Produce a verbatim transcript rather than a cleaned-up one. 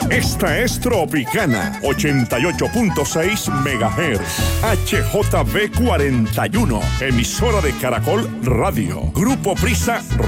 Esta es Tropicana, ochenta y ocho punto seis megahertz, H J B cuarenta y uno, emisora de Caracol Radio. Grupo Prisa